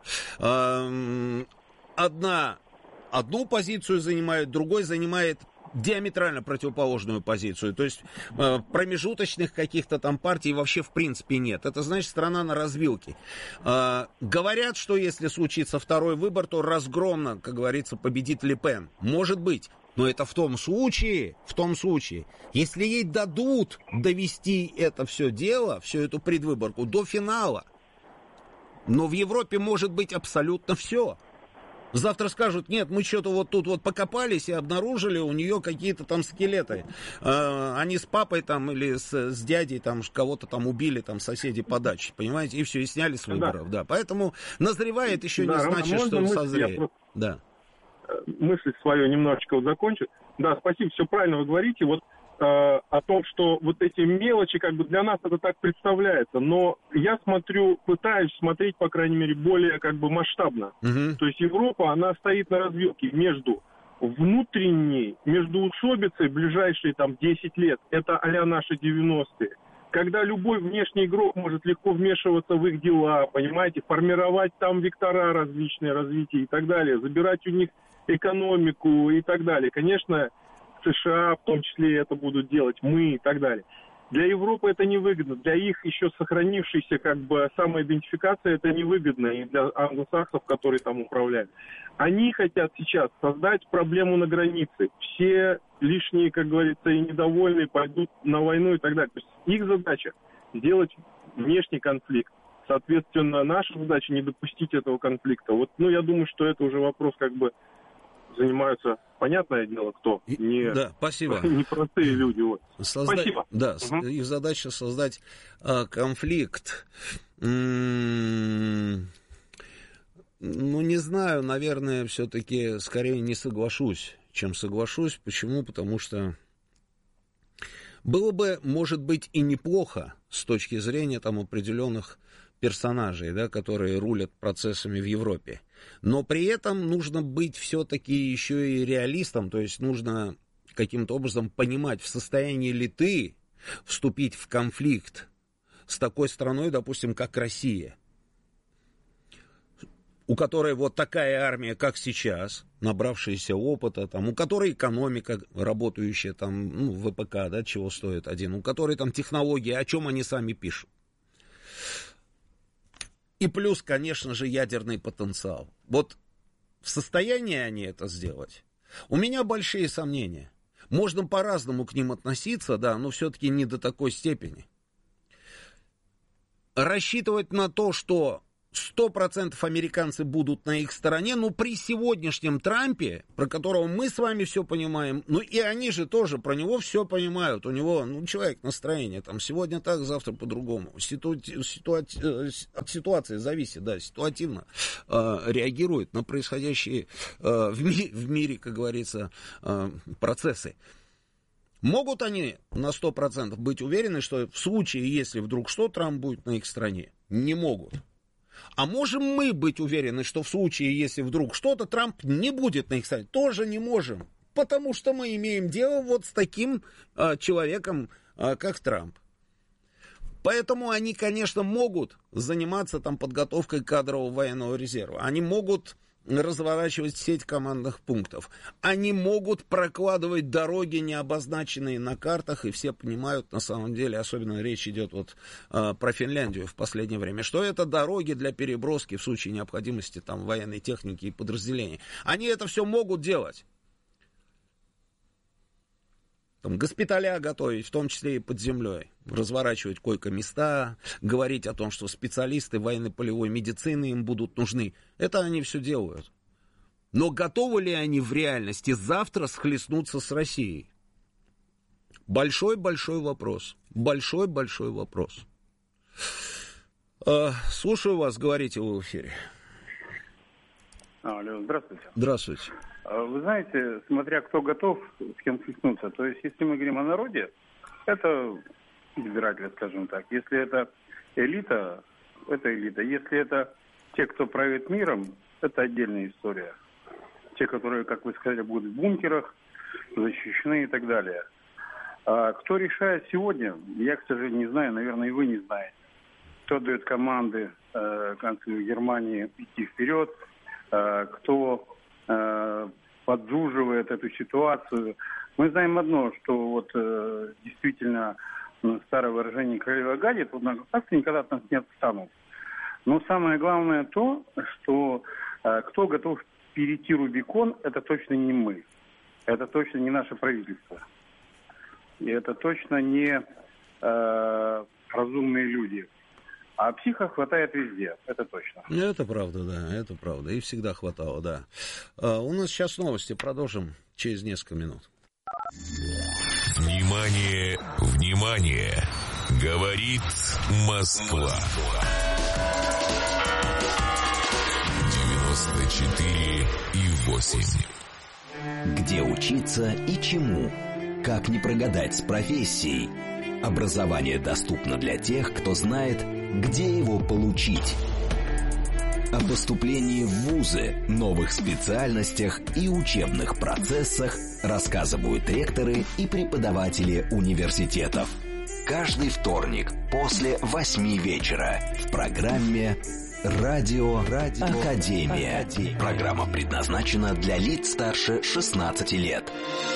Одну позицию занимает, другой занимает диаметрально противоположную позицию. То есть промежуточных каких-то там партий вообще в принципе нет. Это значит страна на развилке. Говорят, что если случится второй выбор, то разгромно, как говорится, победит Ле Пен. Может быть. Но это в том случае, если ей дадут довести это все дело, всю эту предвыборку до финала. Но в Европе может быть абсолютно все. Завтра скажут, нет, мы что-то вот тут вот покопались и обнаружили у нее какие-то там скелеты. Они с папой там или с дядей там кого-то там убили, там соседи по даче, понимаете, и все, и сняли с выборов, да. Поэтому назревает еще не значит, что созреет. Да. Мысль свою немножечко вот закончу. Да, спасибо, все правильно вы говорите. Вот о том, что вот эти мелочи, как бы для нас это так представляется, но я пытаюсь смотреть, по крайней мере, более как бы масштабно. То есть Европа, она стоит на развилке между междуусобицей ближайшие там 10 лет, это а-ля наши 90-е, когда любой внешний игрок может легко вмешиваться в их дела, понимаете, формировать там вектора различные, развития и так далее, забирать у них экономику и так далее. Конечно, США в том числе это будут делать, мы и так далее. Для Европы это невыгодно, для их еще сохранившейся как бы самоидентификации это невыгодно, и для англосаксов, которые там управляют. Они хотят сейчас создать проблему на границе. Все лишние, как говорится, и недовольные пойдут на войну и так далее. То есть их задача сделать внешний конфликт. Соответственно, наша задача не допустить этого конфликта. Вот, ну, я думаю, что это уже вопрос как бы занимаются, понятное дело, кто. Да, спасибо. Не простые люди. Вот. Спасибо. Да, их задача создать конфликт. Ну, не знаю, наверное, все-таки скорее не соглашусь, чем соглашусь. Почему? Потому что было бы, может быть, и неплохо с точки зрения там определенных персонажей, да, которые рулят процессами в Европе. Но при этом нужно быть все-таки еще и реалистом, то есть нужно каким-то образом понимать, в состоянии ли ты вступить в конфликт с такой страной, допустим, как Россия, у которой вот такая армия, как сейчас, набравшаяся опыта, там, у которой экономика работающая, там, ну, ВПК, да, чего стоит один, у которой там технологии, о чем они сами пишут. И плюс, конечно же, ядерный потенциал. Вот в состоянии они это сделать? У меня большие сомнения. Можно по-разному к ним относиться, да, но все-таки не до такой степени. Рассчитывать на то, что 100% американцы будут на их стороне, но при сегодняшнем Трампе, про которого мы с вами все понимаем, ну и они же тоже про него все понимают, у него, ну, человек настроение, там, сегодня так, завтра по-другому, от ситуации зависит, да, ситуативно реагирует на происходящие в мире, как говорится, процессы. Могут они на 100% быть уверены, что в случае, если вдруг что, Трамп будет на их стороне? Не могут. А можем мы быть уверены, что в случае, если вдруг что-то, Трамп не будет на их стороне? Тоже не можем. Потому что мы имеем дело вот с таким человеком, как Трамп. Поэтому они, конечно, могут заниматься там подготовкой кадрового военного резерва. Они могут разворачивать сеть командных пунктов. Они могут прокладывать дороги, не обозначенные на картах, и все понимают, на самом деле, особенно речь идет вот про Финляндию в последнее время, что это дороги для переброски в случае необходимости там военной техники и подразделений. Они это все могут делать. Там, госпиталя готовить, в том числе и под землей, разворачивать койко-места, говорить о том, что специалисты военно-полевой медицины им будут нужны. Это они все делают. Но готовы ли они в реальности завтра схлестнуться с Россией? Большой-большой вопрос. Большой-большой вопрос. Слушаю вас, говорите вы в эфире. Алло, здравствуйте. Здравствуйте. Вы знаете, смотря кто готов с кем схлестнуться, то есть если мы говорим о народе, это избиратели, скажем так. Если это элита, это элита. Если это те, кто правит миром, это отдельная история. Те, которые, как вы сказали, будут в бункерах, защищены и так далее. А кто решает сегодня, я, к сожалению, не знаю, наверное, и вы не знаете. Кто дает команды канцлеру Германии идти вперед, кто поджуживает эту ситуацию. Мы знаем одно, что вот действительно старое выражение «королева гадит», вот на государстве никогда от нас не отстанут. Но самое главное то, что кто готов перейти Рубикон, это точно не мы. Это точно не наше правительство. И это точно не разумные люди. А психов хватает везде, это точно. Это правда, да, это правда. И всегда хватало, да. У нас сейчас новости, продолжим через несколько минут. Внимание, внимание! Говорит Москва. 94,8. Где учиться и чему? Как не прогадать с профессией? Образование доступно для тех, кто знает, где его получить. О поступлении в вузы, новых специальностях и учебных процессах рассказывают ректоры и преподаватели университетов. Каждый вторник после 8 вечера в программе «Радио Академия». Программа предназначена для лиц старше 16 лет.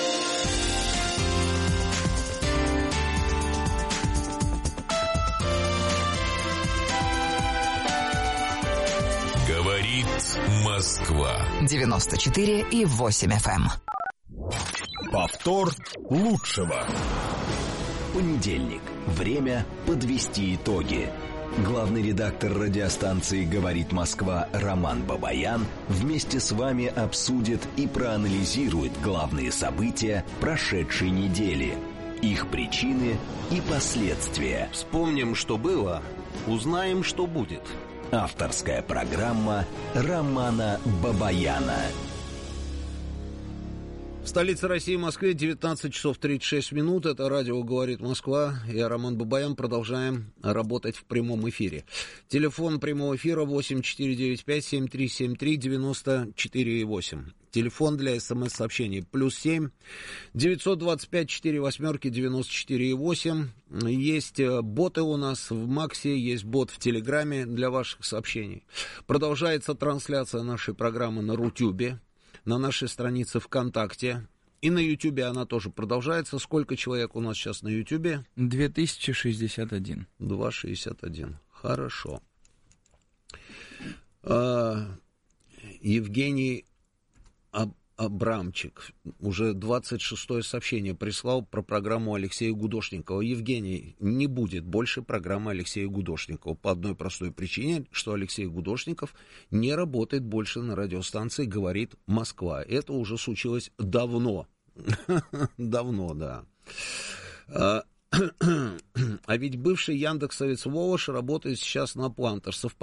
Москва. 94,8 FM. Повтор лучшего. Понедельник. Время подвести итоги. Главный редактор радиостанции «Говорит Москва» Роман Бабаян вместе с вами обсудит и проанализирует главные события прошедшей недели, их причины и последствия. Вспомним, что было, узнаем, что будет. Авторская программа Романа Бабаяна. В столице России, Москве, 19 часов 36 минут. Это радио «Говорит Москва». Я, Роман Бабаян. Продолжаем работать в прямом эфире. Телефон прямого эфира 8495-7373-94,8. Телефон для СМС-сообщений +7 925 48 94,8. Есть боты у нас в Максе, есть бот в Телеграме для ваших сообщений. Продолжается трансляция нашей программы на Рутюбе, на нашей странице ВКонтакте. И на Ютубе она тоже продолжается. Сколько человек у нас сейчас на Ютубе? 2061. 261. Хорошо. Евгений Абрамчик уже 26-е сообщение прислал про программу Алексея Гудошникова. Евгений, не будет больше программы Алексея Гудошникова по одной простой причине, что Алексей Гудошников не работает больше на радиостанции «Говорит Москва». Это уже случилось давно. Давно, да. А ведь бывший яндексовец Волош работает сейчас на Плантерс.